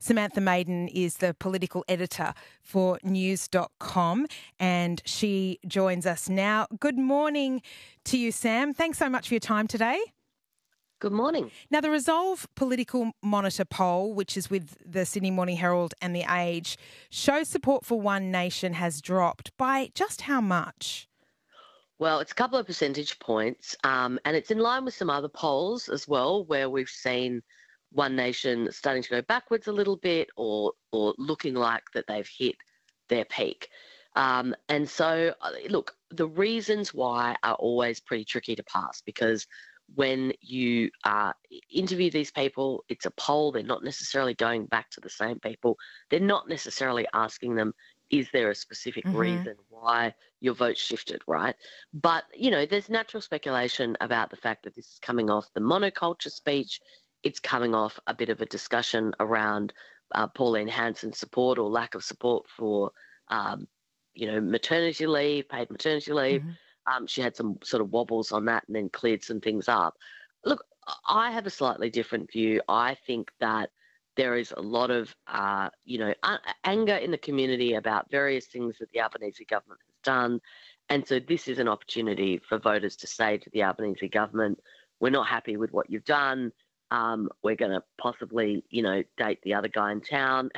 Samantha Maiden is the political editor for news.com and she joins us now. Good morning to you, Sam. Thanks so much for your time today. Good morning. Now, the Resolve Political Monitor poll, which is with the Sydney Morning Herald and The Age, shows support for One Nation has dropped by just how much? Well, it's a couple of percentage points, and it's in line with some other polls as well, where we've seen One Nation starting to go backwards a little bit or looking like that they've hit their peak. And so, look, the reasons why are always pretty tricky to pass because when you interview these people, it's a poll. They're not necessarily going back to the same people. They're not necessarily asking them, is there a specific reason why your vote shifted, right? But, you know, there's natural speculation about the fact that this is coming off the monoculture speech. It's coming off a bit of a discussion around Pauline Hanson's support or lack of support for, maternity leave, paid maternity leave. She had some sort of wobbles on that and then cleared some things up. Look, I have a slightly different view. I think that there is a lot of, anger in the community about various things that the Albanese government has done. And so this is an opportunity for voters to say to the Albanese government, we're not happy with what you've done. We're going to possibly, date the other guy in town.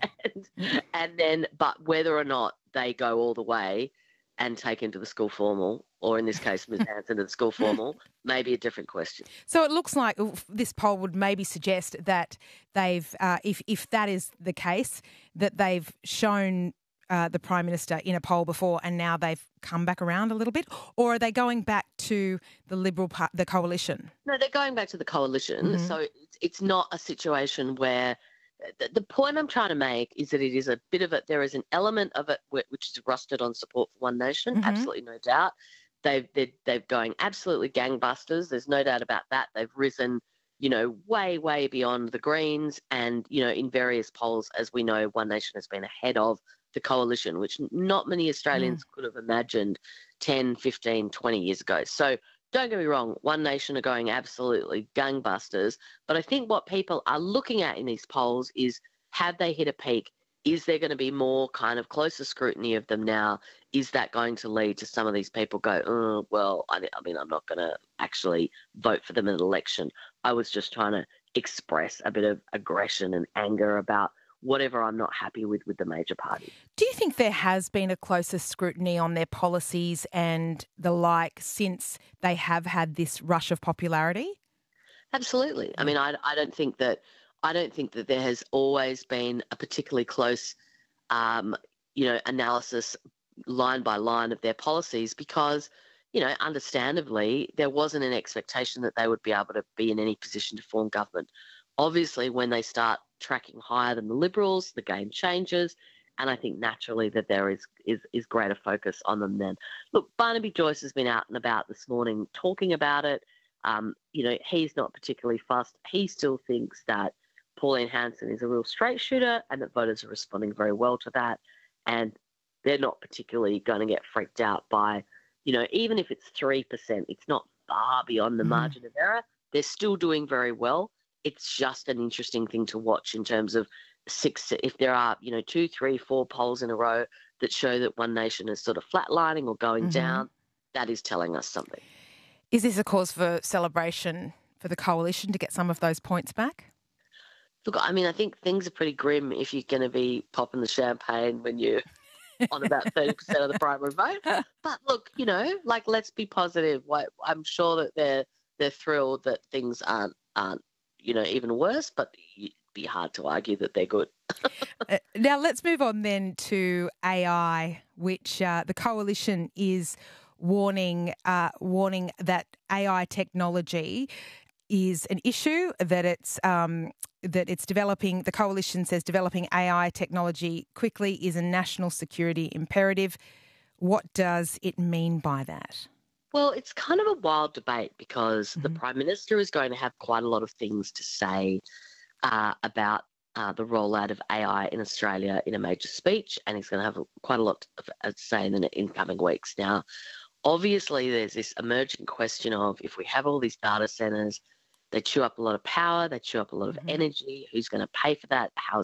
But whether or not they go all the way and take him to the school formal, or in this case, Ms. Hanson to the school formal, may be a different question. So it looks like this poll would maybe suggest that they've, if that is the case, that they've shown the Prime Minister in a poll before and now they've come back around a little bit, or are they going back to the Liberal the coalition? No, they're going back to the coalition. So it's not a situation where the point I'm trying to make is that it is a bit of it. There is an element of it which is rusted on support for One Nation. Absolutely no doubt. They're going absolutely gangbusters. There's no doubt about that. They've risen, way, way beyond the Greens. And, in various polls, as we know, One Nation has been ahead of the coalition, which not many Australians could have imagined 10, 15, 20 years ago. So don't get me wrong, One Nation are going absolutely gangbusters. But I think what people are looking at in these polls is, have they hit a peak? Is there going to be more kind of closer scrutiny of them now? Is that going to lead to some of these people go, I'm not going to actually vote for them in an election. I was just trying to express a bit of aggression and anger about whatever I'm not happy with the major party. Do you think there has been a closer scrutiny on their policies and the like since they have had this rush of popularity? Absolutely. I mean, I don't think that there has always been a particularly close, analysis line by line of their policies because, understandably, there wasn't an expectation that they would be able to be in any position to form government. Obviously, when they start tracking higher than the Liberals, the game changes, and I think naturally that there is greater focus on them then. Look, Barnaby Joyce has been out and about this morning talking about it. He's not particularly fussed. He still thinks that Pauline Hanson is a real straight shooter and that voters are responding very well to that. And they're not particularly going to get freaked out by, even if it's 3%, it's not far beyond the margin of error. They're still doing very well. It's just an interesting thing to watch in terms of if there are, 2, 3, 4 polls in a row that show that One Nation is sort of flatlining or going down, that is telling us something. Is this a cause for celebration for the coalition to get some of those points back? Look, I mean, I think things are pretty grim if you're going to be popping the champagne when you're on about 30% of the primary vote. But look, let's be positive. I'm sure that they're thrilled that things aren't even worse, but it'd be hard to argue that they're good. Now, let's move on then to AI, which the coalition is warning that AI technology is an issue, that it's developing. The coalition says developing AI technology quickly is a national security imperative. What does it mean by that? Well, it's kind of a wild debate because the Prime Minister is going to have quite a lot of things to say about the rollout of AI in Australia in a major speech, and he's going to have quite a lot to say in the incoming weeks. Now, obviously, there's this emerging question of if we have all these data centres, they chew up a lot of power, they chew up a lot of energy, who's going to pay for that, how